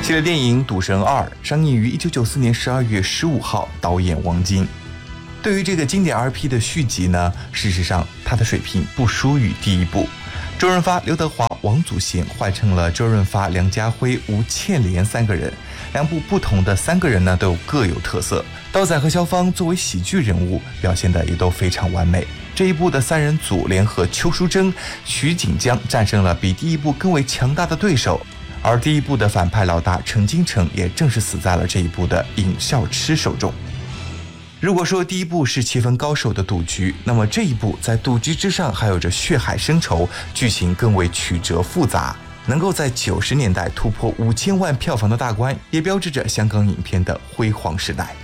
系列电影《赌神2》上映于1994年12月15号，导演王晶。对于这个经典 RP 的续集呢，事实上它的水平不输于第一部。周润发、刘德华、王祖贤换成了周润发、梁家辉、吴倩莲3个人，两部不同的3个人呢都各有特色。刀仔和肖芳作为喜剧人物表现的也都非常完美。这一部的3人组联合邱淑贞、徐锦江战胜了比第一部更为强大的对手。而第一部的反派老大陈金城也正是死在了这一部的尹孝痴手中。如果说第一部是气氛高手的赌局，那么这一部在赌局之上还有着血海深仇，剧情更为曲折复杂，能够在90年代突破5000万票房的大关，也标志着香港影片的辉煌时代。